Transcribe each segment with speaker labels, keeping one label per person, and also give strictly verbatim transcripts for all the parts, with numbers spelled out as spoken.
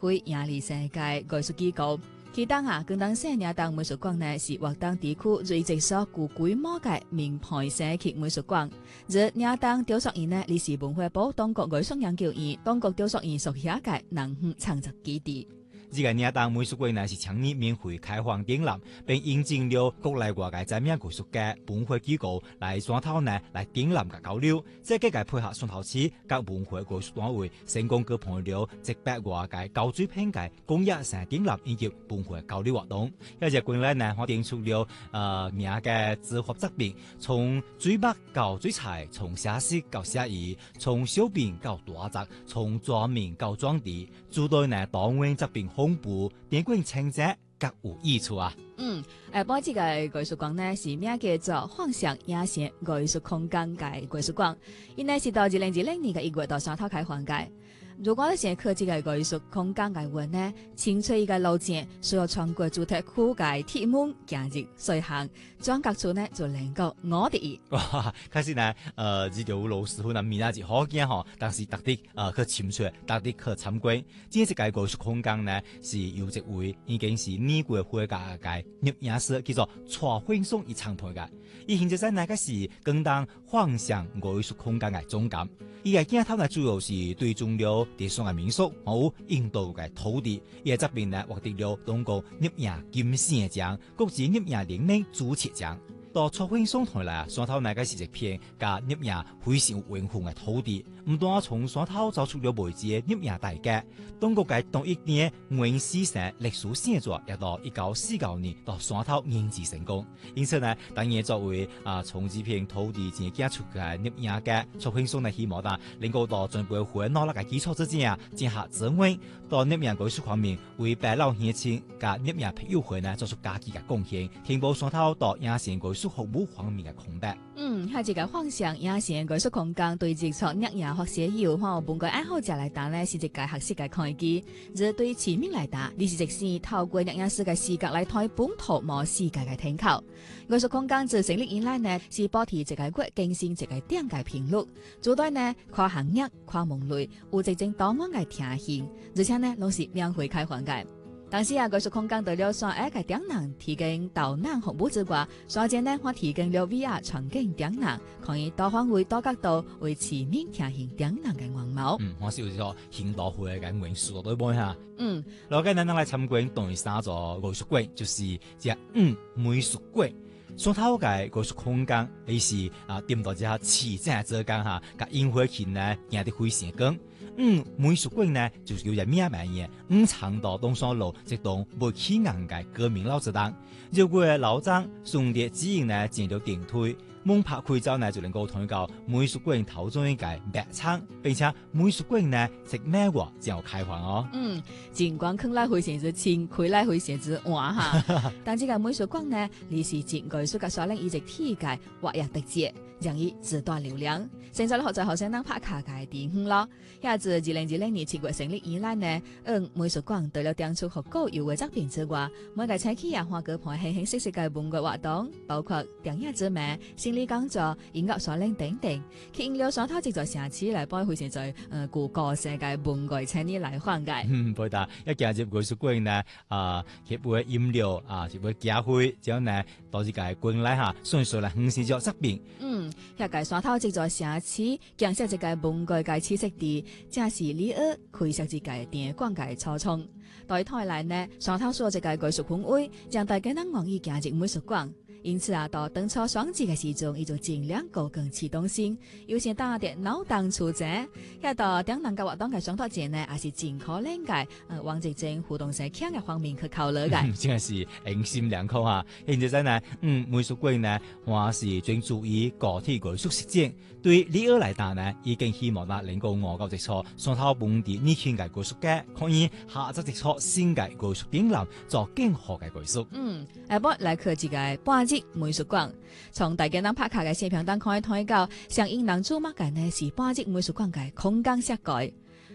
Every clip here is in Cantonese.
Speaker 1: 會亞利世界藝術機構。其當啊，廣東省亞東美術館呢是華東地區最直屬具規模嘅名牌社區美術館。而亞東雕塑院呢，你是文化部當局藝術研究院、當局雕塑院屬下嘅南園創作基地。
Speaker 2: 這個亞東美術館呢是倡議免費開放展覽，並引進了國內外嘅知名藝術家、文化機構來山頭呢來展覽嘅交流。這個嘅配合山頭市各文化藝術單位，成功舉辦了一百外嘅高水平嘅工業性展覽以及文化交流活動。一隻館內呢，我定出了呃名嘅字畫作品，從水墨到水彩，從寫實到寫意，從小品到大作，從裝名到裝地，諸多呢當位作品。公布點冠稱讚各有益處啊！
Speaker 1: 嗯，誒，本次嘅藝術館呢是名叫做幻想野生藝術空間嘅藝術館，因呢是到二零二零年嘅一月到三頭開放嘅。如果你想科技嘅藝術空間嘅話呢，清脆嘅路線需要穿過主題區嘅鐵門行入隨行，轉角處呢就能夠我哋。
Speaker 2: 哇，其實呢，呃，呢條路師傅呢面啊是好見嗬，但是特啲呃去潛出，特啲去參觀。這隻嘅藝術空間呢是有一位已經是年過會嘅嘅攝影師叫做蔡歡松而參配嘅。而現在呢個是更當幻想藝術空間嘅總監。伊個鏡頭呢主要是對中了地上嘅民宿，有印度嘅土地。伊個這邊呢獲得了中國攝影金星獎、國際攝影聯盟主設獎。到蔡歡松台來啊，山頭那個是一片加攝影非常溫和嘅土地，唔單從山頭走出了未知嘅攝影大街。中國嘅同一年原始省歷史寫作，也到一九四九年到山頭研製成功。因此呢，當然作為啊從這片土地前揀出嘅攝影嘅蔡歡松呢，希望啦能夠到進步會努力嘅基礎之上啊，進行增溫到攝影藝術方面，為百老年輕嘅攝影朋友會呢做出家己嘅貢獻，填補山頭到野生藝術服務方面嘅空白。
Speaker 1: 嗯，喺這個幻想野生藝術空間對接觸攝影學寫友和本個愛好者來講呢，是一個學習嘅開機。而對市民來講，呢是一次透過攝影師嘅視角來睇本土冇世界嘅天球。藝術空間自成立以來呢，是保持一個國更新一個點嘅頻率，做對呢跨行業、跨門類，有一種多元嘅聽性，而且呢，攏是免費開放嘅。但是啊，藝術空間對了山下嘅點能提供導覽服務之外，山間呢我提供了 V R 場景點能，可以多方位多角度為市民聽行點能嘅樣貌。
Speaker 2: 嗯，我是有個現代會嘅元素對唔下。
Speaker 1: 嗯，
Speaker 2: 落緊咱嚟參觀第三座藝術館，就是只嗯美術館。山頭嘅藝術空間，你是啊點到只市井之間哈，甲煙火氣呢行得非常高。嗯，美術館呢就是有一名名嘢，五常到東山路一棟沒起眼嘅革命老字檔。如果老張順列指引呢進入電梯，門拍開走呢就能夠睇到美術館頭中一個白窗，並且美術館呢食咩話就開放哦。嗯，
Speaker 1: 盡管看來非常之清，開來非常之晚哈，但這個美術館呢，你是接藝術嘅所領一直體界活躍特質，容易自帶流量。現在咧學在學生當拍卡嘅地方咯，也自二零二零年七月成立以來呢，嗯，美術館除了展出學高優嘅作品之外，每個星期也花舉辦形形色色嘅文藝活動，包括電影之美、心理講座、音樂所領等等，吸引了山頭這座城市來幫佢現在呃顧個性嘅文藝青年來訪嘅。
Speaker 2: 嗯，對的，一進入藝術館呢，啊，協會飲料啊，協會咖啡，之後呢，到這個館內哈，順序來分析咗作品。
Speaker 1: 嗯，一個山頭這座城市建設一個文藝嘅棲息地，正是李爾開設一個電廣嘅初衷。對台來呢，山頭所這個藝術氛圍，將大家能願意進入美術館。因此啊，到當初雙節嘅時陣，伊就盡量高更啟動性，有些打啲腦洞出者，一到點能夠活動嘅上頭節呢，也是盡可能嘅，呃，往這種互動性強嘅方面去考慮嘅。
Speaker 2: 真係是用心良苦哈！現在真係，嗯，美術館呢，我是專注於個體藝術實踐。對李爾來講呢，已經希望啦，能夠我夠一撮山頭本地年輕嘅藝術家，可以下則一撮新嘅藝術展覽，做更好嘅藝術。嗯，
Speaker 1: 誒，不來科技嘅半日美術館，從大家當拍卡嘅視頻當可以睇到，上映能注目嘅呢是半日美術館嘅空間設計。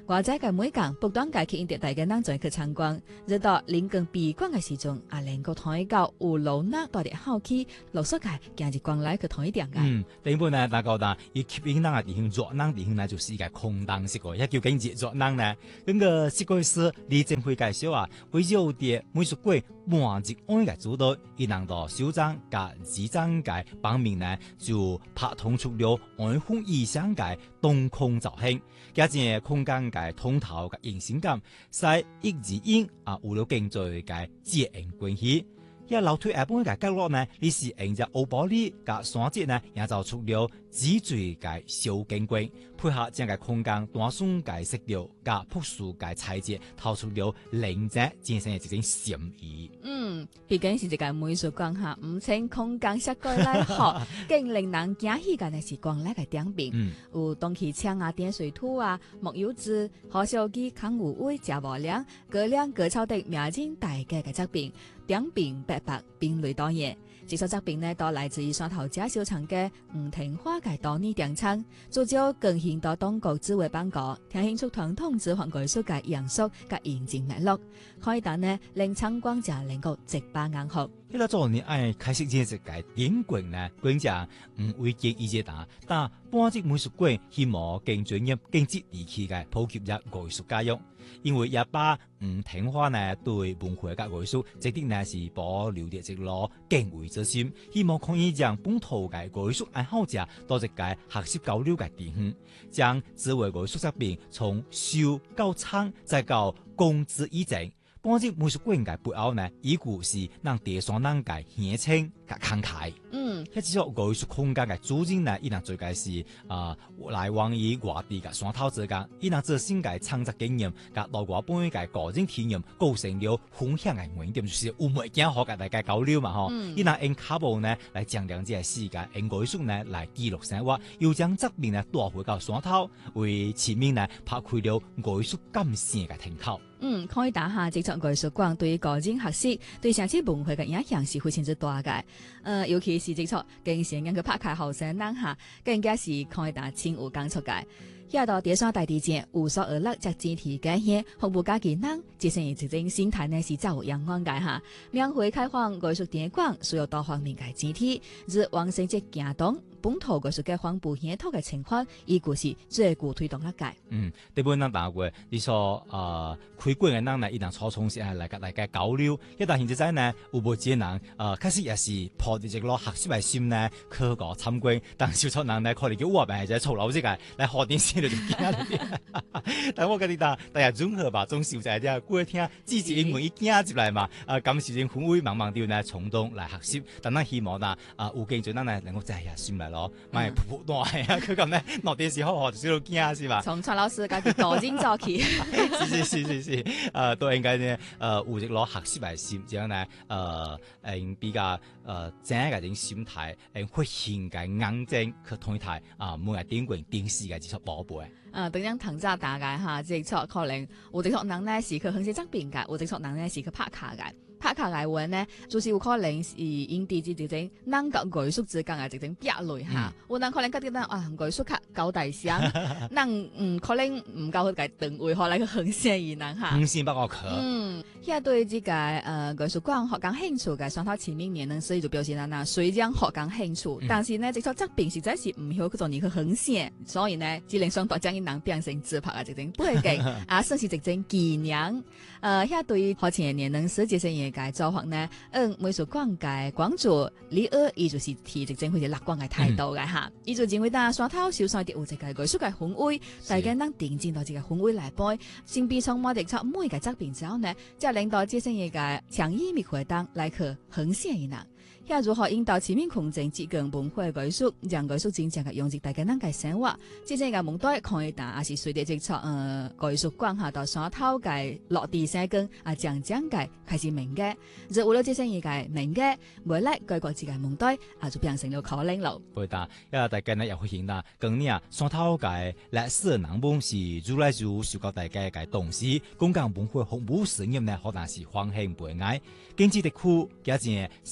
Speaker 1: 或者嘅每間不斷嘅吸引到大家人再去參觀，直到臨近閉館嘅時陣，也能夠睇到有老衲到啲好奇落雪界今日光來去睇點嘅。
Speaker 2: 嗯，第一本呢，大家講，伊吸引人嘅地方，熱鬧地方呢，就是一個空檔式個，也叫緊熱熱鬧呢。咁個設計師李正輝介紹啊，為咗啲美術館滿足安嘅主導，伊能到首張加二張嘅版面呢，就拍通出了安風意象嘅東空造型，加上空間嘅通透嘅形象感，使一字音啊有了更多嘅自然關係。一樓梯下半嘅角落呢，你是沿着歐玻璃嘅山脊呢，也就出了紙錐嘅小景觀，配合這個空間單純嘅色調加樸素嘅材質，透出了寧靜精神嘅一種禪意。
Speaker 1: 嗯，畢竟是一個美術館下，唔稱空間設計來學，更令人驚喜嘅呢是光來嘅點評，
Speaker 2: 嗯、
Speaker 1: 有東氣槍啊、點水土啊、木油紙、何小基、康有為、賈寶良、葛亮、葛超等名人大家嘅作品。點評白白並類多樣，這首作品呢都來自於山頭賈小長嘅吳庭花嘅多年典藏，主角更顯到當局智慧辦過，聽興出傳統指環藝術嘅嚴肅嘅嚴謹脈絡，可以等呢令參觀者能夠直把眼學。
Speaker 2: 呢個做你愛開始建設嘅典館呢，館長唔會建議者打，但半隻美術館希望更專業、更接地氣嘅普及入藝術教育。因為一把吳庭花呢對文化嘅藝術，值得呢是保留啲一個敬畏之心，希望可以將本土嘅藝術愛好者到一個學習交流嘅地方，將智慧藝術作品從秀到藏再到公之以正。半隻美術館嘅背後呢，依故是讓地上人嘅熱情嘅慷慨。
Speaker 1: 嗯，
Speaker 2: 一隻藝術空間嘅主人呢，伊能最介是啊、呃、來往於外地嘅山頭之間，伊能自身嘅創作經驗，甲到外本嘅個人體驗，構成了分享嘅原點，就是有物件好嘅大家交流嘛吼。伊能用卡布呢來講兩隻世界，用藝術呢來記錄生活，又將側面呢帶回到山頭，為前面呢拍開了藝術感性嘅庭口。
Speaker 1: 嗯，可以打下這座藝術館對於個人學習、對城市文化嘅影響是非常之大嘅。呃，尤其是這座更成人嘅拍卡後生人下，更加是可以打前有講出嘅。遐到第三大地震，無所而樂，則整體改變，服務家己人，節省嘅一種心態呢是較有陽光嘅哈。免費開放藝術典館，需要多方面嘅整體，自往成績行動。本土藝術嘅黃埔顯土嘅情況，依故是最鼓推動一屆。
Speaker 2: 嗯，對本人打過，你說呃開館嘅人呢，一旦初衷是嚟個大家交流，一旦現在呢有無幾人呃開始也是抱住一個學習嘅心呢去個參觀，但少數人呢可能叫我哋係在錯漏之嘅來學電視嚟做驚。但我跟你講，大家綜合吧，總是在啲過聽支持英文一驚入嚟嘛，啊咁時陣氛圍茫茫啲呢衝動來學習，但係希望啊啊有幾多人呢能夠真係入心嚟咯。咪噗噗多係啊！佢咁咧落電視好學少到驚是吧？
Speaker 1: 從蔡老師家己多精早起，
Speaker 2: 是是是是是，誒都應該呢誒有一攞學習嘅心，這樣呢誒誒比較誒正嘅種心態，誒會顯嘅硬淨去推態啊，每日點過電視嘅這出寶貝。
Speaker 1: 啊，等陣藤扎大概嚇，即係可能有啲可能咧是佢向寫側邊嘅，有啲可能咧是佢拍卡嘅。拍卡嘅話呢，就是有可能是因地之調整，人甲藝術之間嘅一種比類嚇。有人可能覺得啊，藝術較高大上，人嗯可能唔夠佢嘅定位，可能佢很顯而能嚇。
Speaker 2: 唔先不我可。
Speaker 1: 嗯，現對呢個誒藝術館學講興趣嘅，上頭前面年能所以就表示啦，嗱雖然學講興趣，但是呢，這個側邊實在是唔曉佢做你去很顯，所以呢，只能上大將一能變成自拍嘅一種背景，啊，算是一種紀念。誒、呃，現對於學前年能設計成嘢嘅造訪呢，嗯，美術館嘅館主李二，伊就是提一種好似樂觀嘅態度嘅嚇，伊、嗯、就認為呾山頭小山啲有一個藝術嘅氛圍，大家能定進到這個氛圍來背，先必從我哋出每個作品之後呢，再領導這些嘢嘅強意密活動來去很顯一能。遐如何引導前面空間接近文化藝術，讓藝術真正嘅融入大家人嘅生活，即係個夢代可以打，也是隨着接觸呃藝術館下到山頭嘅落地生根，啊漸漸嘅開始明嘅，就為咗這些嘢嘅明嘅，未來各國自己夢代啊就變成了可能咯。
Speaker 2: 對的，因為大家呢也會見到，今年山頭嘅歷史人物是越來越受到大家嘅重視，公共文化服務事業呢可能是歡慶悲哀，經濟的苦，加上生活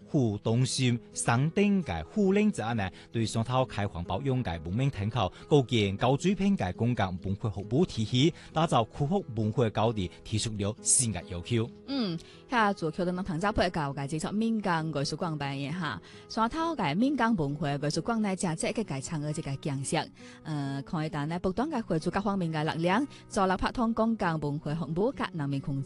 Speaker 2: 胡東信上頂嘅副領者呢，對上頭開荒保養嘅文明挺口，構建高水平嘅公共文化服務體系，打造庫服文化高地，提出了新嘅要求。
Speaker 1: 嗯，下做橋墩唐州坡教嘅製作民間藝術館扮演哈，上頭嘅民間文化藝術館呢，正即係嘅產業一個建設，呃，可以但呢不斷嘅匯聚各方面嘅力量，助力拍通公共文化服務及人民控制。